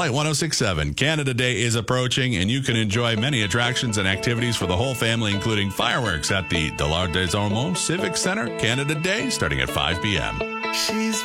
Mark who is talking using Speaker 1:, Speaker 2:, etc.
Speaker 1: Light 106.7. Canada Day is approaching, and you can enjoy many attractions and activities for the whole family, including fireworks at the Dollard des Ormeaux Civic Center. Canada Day starting at 5 p.m.
Speaker 2: She's